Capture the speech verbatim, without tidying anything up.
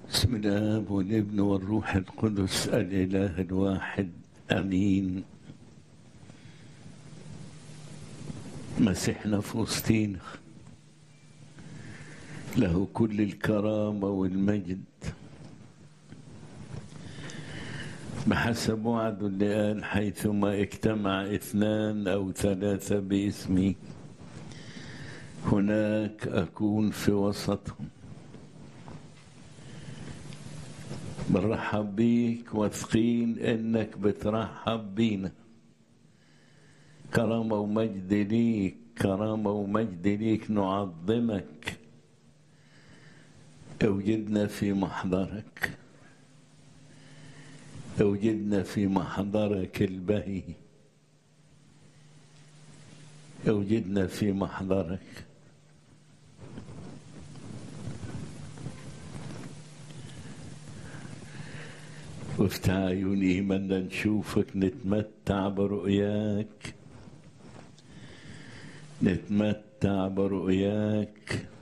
بسم الآب والابن والروح القدس الإله الواحد آمين. مسيحنا في وسطينا، له كل الكرامة والمجد بحسب وعده اللي قال: حيثما اجتمع اثنان أو ثلاثة باسمي هناك أكون في وسطهم. بنرحب بيك واثقين انك بترحب بينا. كرامة ومجد ليك، كرامة ومجد ليك، نعظمك. اوجدنا في محضرك، اوجدنا في محضرك البهي، اوجدنا في محضرك. وافتح عيون إيماننا نشوفك، نتمتع برؤياك، نتمتع برؤياك.